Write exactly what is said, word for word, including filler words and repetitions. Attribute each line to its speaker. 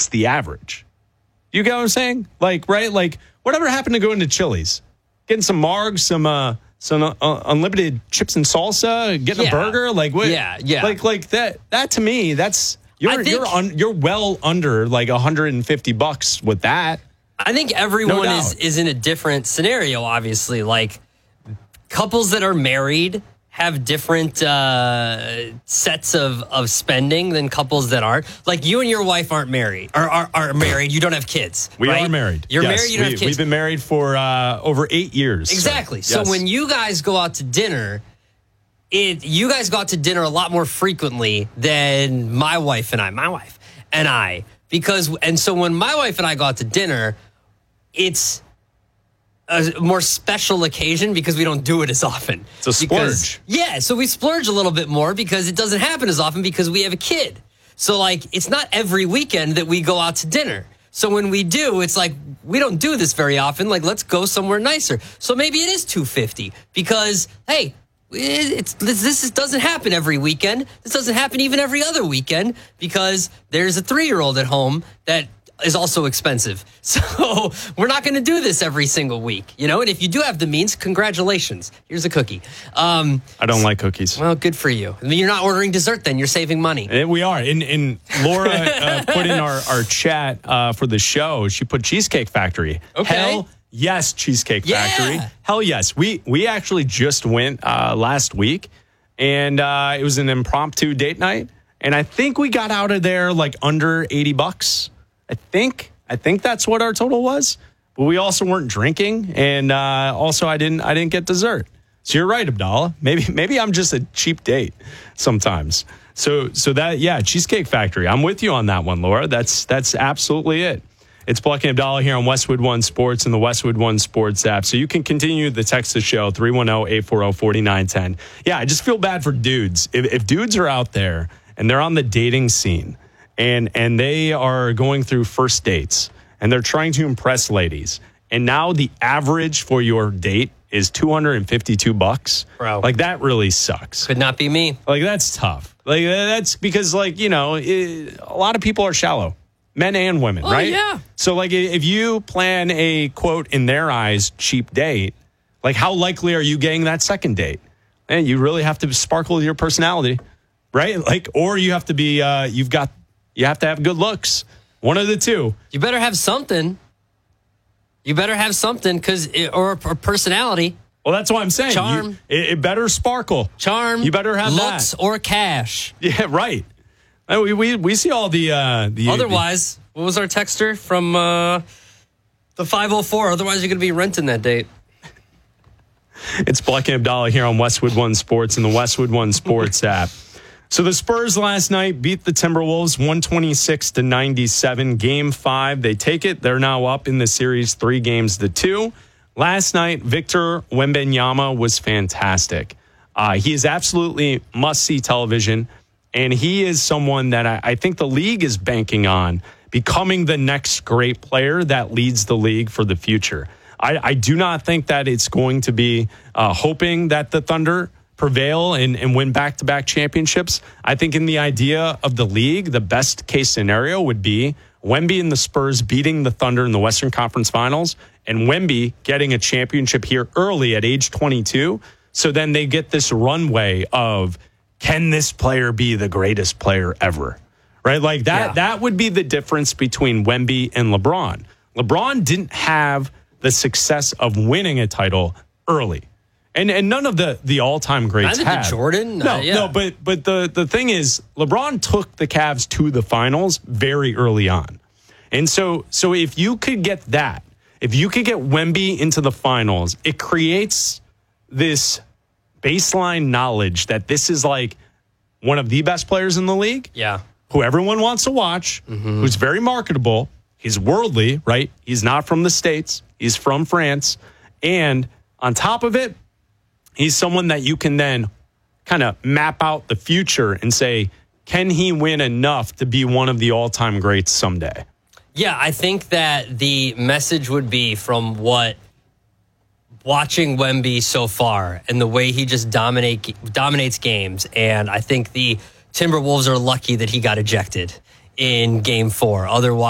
Speaker 1: beats the average. You get what I'm saying? Like, right? Like, whatever happened to going to Chili's? Getting some margs, some uh, some uh, unlimited chips and salsa, getting
Speaker 2: yeah.
Speaker 1: a burger? Like, what?
Speaker 2: Yeah, yeah.
Speaker 1: Like, like that, that to me, that's, you're,
Speaker 2: think,
Speaker 1: you're, un, you're well under like one hundred fifty bucks with that.
Speaker 2: I think everyone
Speaker 1: No
Speaker 2: is,
Speaker 1: doubt.
Speaker 2: is in a different scenario, obviously. Like, couples that are married have different uh, sets of, of spending than couples that aren't. Like, you and your wife aren't married, or are, are married. You don't have kids.
Speaker 1: We
Speaker 2: right?
Speaker 1: are married.
Speaker 2: You're
Speaker 1: Yes,
Speaker 2: married, you don't
Speaker 1: we,
Speaker 2: have kids.
Speaker 1: We've been married for uh, over eight years.
Speaker 2: Exactly. So,
Speaker 1: yes.
Speaker 2: when you guys go out to dinner, it you guys go out to dinner a lot more frequently than my wife and I. My wife and I. Because, and so when my wife and I go out to dinner, it's a more special occasion because we don't do it as often.
Speaker 1: It's a
Speaker 2: because,
Speaker 1: splurge.
Speaker 2: Yeah, so we splurge a little bit more because it doesn't happen as often because we have a kid. So, like, it's not every weekend that we go out to dinner. So when we do, it's like, we don't do this very often. Like, let's go somewhere nicer. So maybe it is two hundred fifty dollars because, hey, it's this, this doesn't happen every weekend. This doesn't happen even every other weekend because there's a three-year-old at home that is also expensive. So we're not going to do this every single week, you know? And if you do have the means, congratulations. Here's a cookie. Um,
Speaker 1: I don't like cookies.
Speaker 2: well, good for you. I mean, you're not ordering dessert then. You're saving money.
Speaker 1: Eh, We are. And, and Laura uh, put in our, our chat uh, for the show, she put Cheesecake Factory.
Speaker 2: Okay.
Speaker 1: Hell yes, Cheesecake
Speaker 2: Yeah.
Speaker 1: Factory. Hell yes. We, we actually just went uh, last week, and uh, it was an impromptu date night. And I think we got out of there like under eighty bucks. I think I think that's what our total was, but we also weren't drinking, and uh, also I didn't I didn't get dessert. So you're right, Abdallah. Maybe maybe I'm just a cheap date sometimes. So so that yeah, Cheesecake Factory. I'm with you on that one, Laura. That's that's absolutely it. It's Pluck and Abdallah here on Westwood One Sports and the Westwood One Sports app. So you can continue the text the show three one zero, eight four zero, four nine one zero. Yeah, I just feel bad for dudes. If, if dudes are out there and they're on the dating scene, and and they are going through first dates and they're trying to impress ladies, and now the average for your date is two hundred fifty-two bucks.
Speaker 2: Bro.
Speaker 1: Like, that really sucks.
Speaker 2: Could not be me.
Speaker 1: Like, that's tough. Like, that's because, like, you know, it, a lot of people are shallow, men and women,
Speaker 2: Oh,
Speaker 1: right?
Speaker 2: yeah.
Speaker 1: So, like, if you plan a, quote, in their eyes, cheap date, like, how likely are you getting that second date? And you really have to sparkle with your personality, right? Like, or you have to be, uh, you've got, you have to have good looks. One of the two.
Speaker 2: You better have something. You better have something, because or a personality,
Speaker 1: Well, that's what I'm saying.
Speaker 2: Charm.
Speaker 1: You, it, it better sparkle.
Speaker 2: charm.
Speaker 1: You better have
Speaker 2: looks
Speaker 1: that.
Speaker 2: or cash.
Speaker 1: Yeah, right. Uh, We, we, we see all the, uh, the
Speaker 2: Otherwise, what was our texter from uh, the five oh four? Otherwise, you're going to be renting that date.
Speaker 1: It's Pluck and Abdallah here on Westwood One Sports and the Westwood One Sports app. So the Spurs last night beat the Timberwolves one twenty-six to ninety-seven. Game five, they take it. They're now up in the series three games to two. Last night, Victor Wembanyama was fantastic. Uh, he is absolutely must-see television, and he is someone that I, I think the league is banking on becoming the next great player that leads the league for the future. I, I do not think that it's going to be uh, hoping that the Thunder prevail and, and win back-to-back championships. I think in the idea of the league, the best case scenario would be Wemby and the Spurs beating the Thunder in the Western Conference Finals, and Wemby getting a championship here early at age twenty-two. So then they get this runway of, can this player be the greatest player ever? Right? Like that,
Speaker 2: Yeah.
Speaker 1: that would be the difference between Wemby and LeBron. LeBron didn't have the success of winning a title early. And and none of the, the all-time greats
Speaker 2: Neither did
Speaker 1: have.
Speaker 2: Jordan.
Speaker 1: No,
Speaker 2: Uh, yeah.
Speaker 1: no, but but the, the thing is, LeBron took the Cavs to the finals very early on. And so so if you could get that, if you could get Wemby into the finals, it creates this baseline knowledge that this is like one of the best players in the league,
Speaker 2: Yeah.
Speaker 1: who everyone wants to watch,
Speaker 2: Mm-hmm.
Speaker 1: who's very marketable. He's worldly, right? He's not from the States. He's from France. And on top of it, he's someone that you can then kind of map out the future and say, can he win enough to be one of the all-time greats someday?
Speaker 2: Yeah, I think that the message would be from what watching Wemby so far and the way he just dominate dominates games. And I think the Timberwolves are lucky that he got ejected in game four. Otherwise,